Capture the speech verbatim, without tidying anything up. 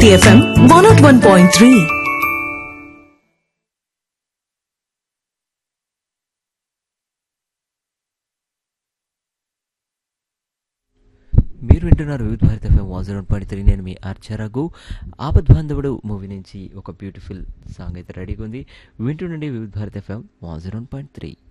Bharati FM one not one point three. మీరు వింటున్నారు వివిధ Bharati FM one zero point three. నేను మీ ఆర్చరగు. ఆపద్ బాంధవుడు మూవీ నుంచి ఒక బ్యూటిఫుల్ సాంగ్ అయితే రెడీగా ఉంది. వింటుండండి వివిధ Bharati FM one zero point three.